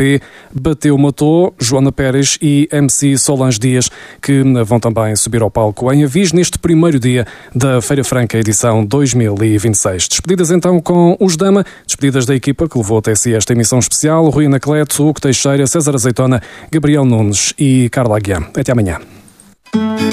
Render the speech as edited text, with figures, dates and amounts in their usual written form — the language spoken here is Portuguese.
B, Bateu Matou, Joana Pérez e MC Solange Dias, que vão também subir ao palco em Avis neste primeiro dia da Feira Franca, edição 2026. Despedidas então com os Dama, despedidas da equipa que levou até si esta emissão especial: Rui Anacleto, Hugo Teixeira, César Azeitona, Gabriel Nunes e Carla Aguiar. Até amanhã.